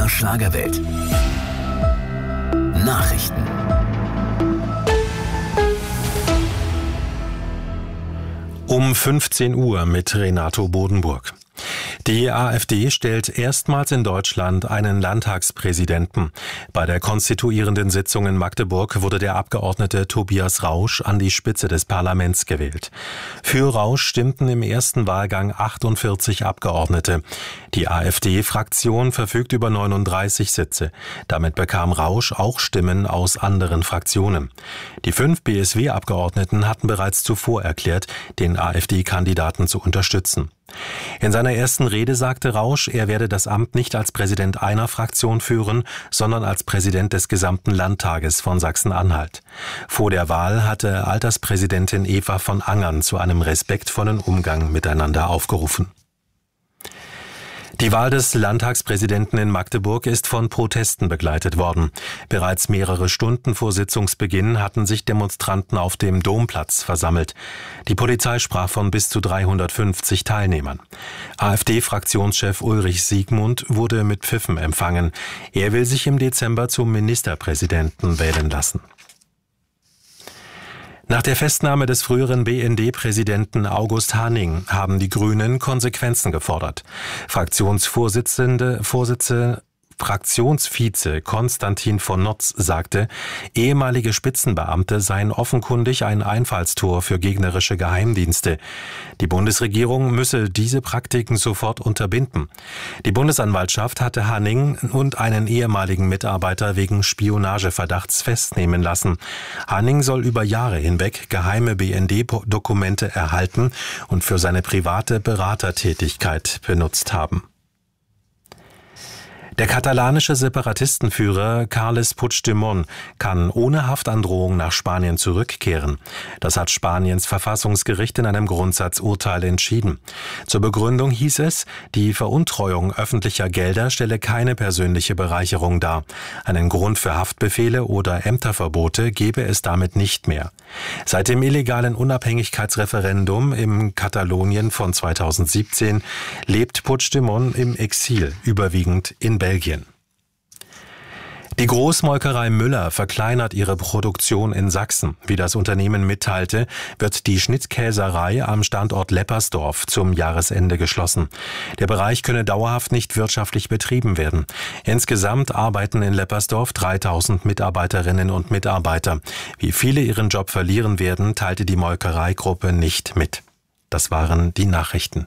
MDR Schlagerwelt. Nachrichten. Um 15 Uhr mit Renato Bodenburg. Die AfD stellt erstmals in Deutschland einen Landtagspräsidenten. Bei der konstituierenden Sitzung in Magdeburg wurde der Abgeordnete Tobias Rausch an die Spitze des Parlaments gewählt. Für Rausch stimmten im ersten Wahlgang 48 Abgeordnete. Die AfD-Fraktion verfügt über 39 Sitze. Damit bekam Rausch auch Stimmen aus anderen Fraktionen. Die 5 BSW-Abgeordneten hatten bereits zuvor erklärt, den AfD-Kandidaten zu unterstützen. In seiner ersten Rede sagte Rausch, er werde das Amt nicht als Präsident einer Fraktion führen, sondern als Präsident des gesamten Landtages von Sachsen-Anhalt. Vor der Wahl hatte Alterspräsidentin Eva von Angern zu einem respektvollen Umgang miteinander aufgerufen. Die Wahl des Landtagspräsidenten in Magdeburg ist von Protesten begleitet worden. Bereits mehrere Stunden vor Sitzungsbeginn hatten sich Demonstranten auf dem Domplatz versammelt. Die Polizei sprach von bis zu 350 Teilnehmern. AfD-Fraktionschef Ulrich Siegmund wurde mit Pfiffen empfangen. Er will sich im Dezember zum Ministerpräsidenten wählen lassen. Nach der Festnahme des früheren BND-Präsidenten August Hanning haben die Grünen Konsequenzen gefordert. Fraktionsvize Konstantin von Notz sagte, ehemalige Spitzenbeamte seien offenkundig ein Einfallstor für gegnerische Geheimdienste. Die Bundesregierung müsse diese Praktiken sofort unterbinden. Die Bundesanwaltschaft hatte Hanning und einen ehemaligen Mitarbeiter wegen Spionageverdachts festnehmen lassen. Hanning soll über Jahre hinweg geheime BND-Dokumente erhalten und für seine private Beratertätigkeit benutzt haben. Der katalanische Separatistenführer Carles Puigdemont kann ohne Haftandrohung nach Spanien zurückkehren. Das hat Spaniens Verfassungsgericht in einem Grundsatzurteil entschieden. Zur Begründung hieß es, die Veruntreuung öffentlicher Gelder stelle keine persönliche Bereicherung dar. Einen Grund für Haftbefehle oder Ämterverbote gebe es damit nicht mehr. Seit dem illegalen Unabhängigkeitsreferendum im Katalonien von 2017 lebt Puigdemont im Exil, überwiegend in Belgien. Die Großmolkerei Müller verkleinert ihre Produktion in Sachsen. Wie das Unternehmen mitteilte, wird die Schnittkäserei am Standort Leppersdorf zum Jahresende geschlossen. Der Bereich könne dauerhaft nicht wirtschaftlich betrieben werden. Insgesamt arbeiten in Leppersdorf 3000 Mitarbeiterinnen und Mitarbeiter. Wie viele ihren Job verlieren werden, teilte die Molkereigruppe nicht mit. Das waren die Nachrichten.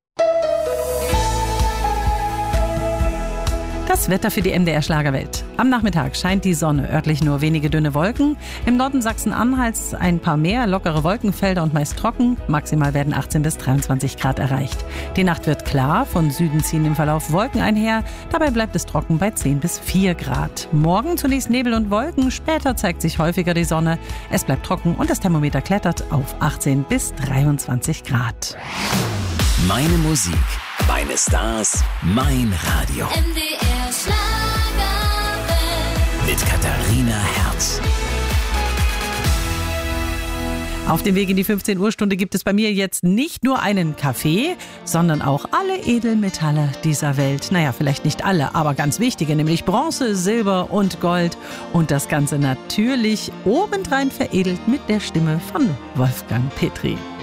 Das Wetter für die MDR Schlagerwelt. Am Nachmittag scheint die Sonne, örtlich nur wenige dünne Wolken. Im Norden Sachsen-Anhalts ein paar mehr lockere Wolkenfelder und meist trocken. Maximal werden 18 bis 23 Grad erreicht. Die Nacht wird klar, von Süden ziehen im Verlauf Wolken einher. Dabei bleibt es trocken bei 10 bis 4 Grad. Morgen zunächst Nebel und Wolken, später zeigt sich häufiger die Sonne. Es bleibt trocken und das Thermometer klettert auf 18 bis 23 Grad. Meine Musik, meine Stars, mein Radio. MDR Schlagerwelt. Mit Katharina Herz. Auf dem Weg in die 15 Uhr Stunde gibt es bei mir jetzt nicht nur einen Kaffee, sondern auch alle Edelmetalle dieser Welt. Naja, vielleicht nicht alle, aber ganz wichtige, nämlich Bronze, Silber und Gold. Und das Ganze natürlich obendrein veredelt mit der Stimme von Wolfgang Petri.